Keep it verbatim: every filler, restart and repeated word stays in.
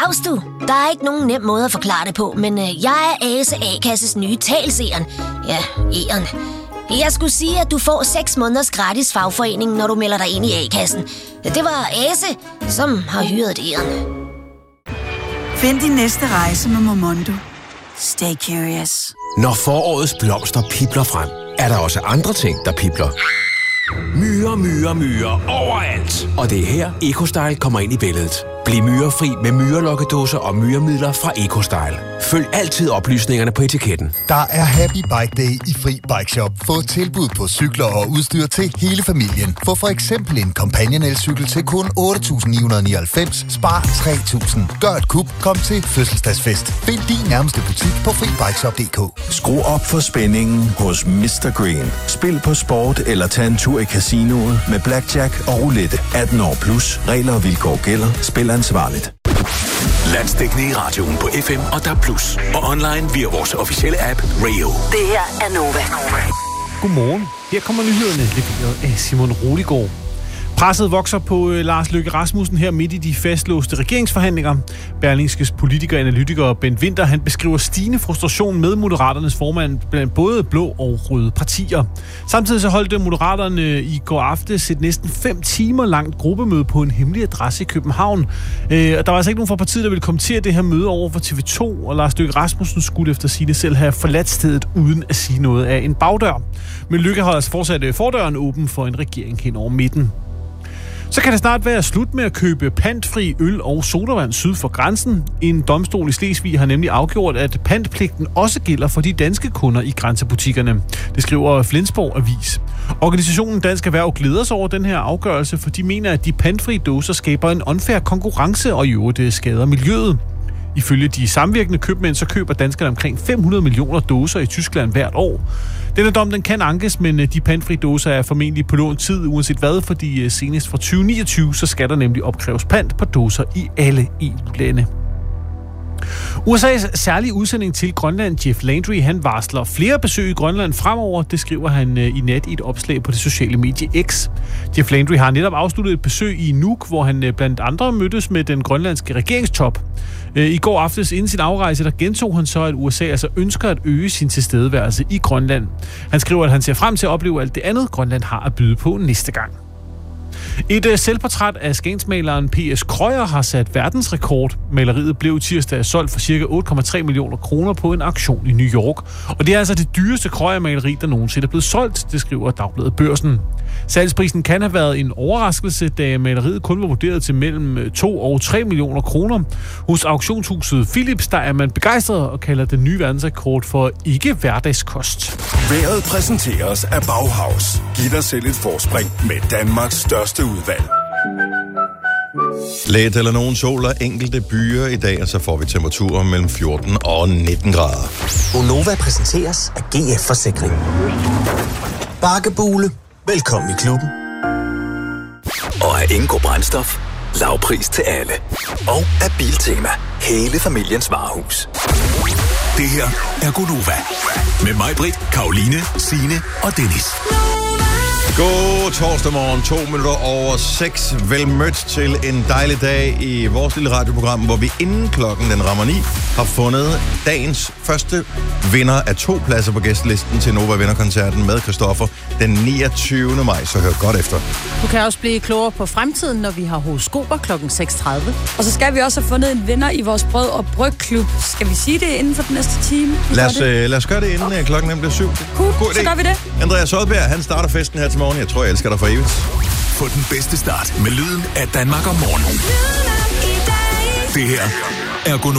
Dags du. Der er ikke nogen nem måde at forklare det på, men øh, jeg er Ase A-kasses nye talseren. Ja, E'eren. Jeg skulle sige, at du får seks måneders gratis fagforening, når du melder dig ind i A-kassen. Det var Ase, som har hyret E'eren. Find din næste rejse med Momondo. Stay curious. Når forårets blomster pibler frem, er der også andre ting, der pibler. Myrer, myrer, myrer overalt. Og det er her, EcoStyle kommer ind i billedet. Bliv myrefri med myrelokkedåser og myremidler fra EcoStyle. Følg altid oplysningerne på etiketten. Der er Happy Bike Day i Fri Bike Shop. Få tilbud på cykler og udstyr til hele familien. Få for eksempel en Companion-elcykel til kun otte tusind ni hundrede nioghalvfems. Spar tre tusind. Gør et kup. Kom til fødselsdagsfest. Find din nærmeste butik på fri bike shop punktum d k. Skru op for spændingen hos mister Green. Spil på sport eller tag en tur i casinoet med blackjack og roulette. atten år plus. Regler og vilkår gælder. Spil ansvarligt. Landsdækkende i radioen på F M og D A B plus. Og online via vores officielle app Radio. Det her er Nova. Godmorgen. Her kommer nyhederne leveret af Simon Roligård. Presset vokser på øh, Lars Løkke Rasmussen her midt i de fastlåste regeringsforhandlinger. Berlingskes politiker og analytiker Bent Winther, han beskriver stigende frustration med Moderaternes formand blandt både blå og røde partier. Samtidig så holdt Moderaterne i går aftes et næsten fem timer langt gruppemøde på en hemmelig adresse i København. Øh, og der var altså ikke nogen fra partiet, der ville kommentere det her møde over for T V to, og Lars Løkke Rasmussen skulle efter sigende selv have forladt stedet uden at sige noget af en bagdør. Men Løkke har altså fortsat fordøren åben for en regering hen over midten. Så kan det snart være slut med at købe pantfri øl og sodavand syd for grænsen. En domstol i Slesvig har nemlig afgjort, at pantpligten også gælder for de danske kunder i grænsebutikkerne. Det skriver Flensborg Avis. Organisationen Dansk Erhverv glæder sig over den her afgørelse, for de mener, at de pantfri dåser skaber en unfair konkurrence og i øvrigt skader miljøet. Ifølge de samvirkende købmænd, så køber danskerne omkring fem hundrede millioner dåser i Tyskland hvert år. Denne dom, den kan ankes, men de pantfri dåser er formentlig på lånt tid, uanset hvad, fordi senest fra tyve niogtyve, så skal der nemlig opkræves pant på dåser i alle E U-lande. U S A's særlige udsending til Grønland, Jeff Landry, han varsler flere besøg i Grønland fremover. Det skriver han i nat i et opslag på det sociale medie X. Jeff Landry har netop afsluttet et besøg i Nuuk, hvor han blandt andre mødtes med den grønlandske regeringstop. I går aftes inden sin afrejse, der gentog han så, at U S A altså ønsker at øge sin tilstedeværelse i Grønland. Han skriver, at han ser frem til at opleve alt det andet, Grønland har at byde på næste gang. Et uh, selvportræt af skagensmaleren P S Krøyer har sat verdensrekord. Maleriet blev tirsdag solgt for ca. otte komma tre millioner kroner på en auktion i New York. Og det er altså det dyreste Krøyer-maleri, der nogensinde er blevet solgt, det skriver Dagbladet Børsen. Salgsprisen kan have været en overraskelse, da maleriet kun var vurderet til mellem to og tre millioner kroner. Hos auktionshuset Philips, der er man begejstret og kalder den nye verdensrekord for ikke hverdagskost. Været præsenteres af Bauhaus. Giv dig selv et forspring med Danmarks største udvalg. Lidt eller nogen sol og enkelte byer i dag, og så får vi temperaturer mellem fjorten og nitten grader. Gonova præsenteres af G F Forsikring. Bakkebule. Velkommen i klubben. Og af Ingo Brændstof. Lavpris til alle. Og af Biltema. Hele familiens varehus. Det her er Gonova. Med mig, Britt, Karoline, Signe og Dennis. God torsdag morgen, to minutter over seks. Vel mødt til en dejlig dag i vores lille radioprogram, hvor vi inden klokken den rammer ni har fundet dagens første vinder af to pladser på gæstelisten til Nova Vinderkoncerten med Christoffer den niogtyvende maj. Så hør godt efter. Du kan også blive klogere på fremtiden, når vi har horoskoper klokken seks tredive. Og så skal vi også have fundet en vinder i vores brød- og brygklub. Skal vi sige det inden for den næste time? Lad os, øh, lad os gøre det inden okay. klokken nemlig syv. Cool, så gør vi det. Andreas Odbjerg, han starter festen her til morgen. Jeg tror, jeg elsker dig for evigt. Få den bedste start med lyden af Danmark om morgenen. Det her er Gonova.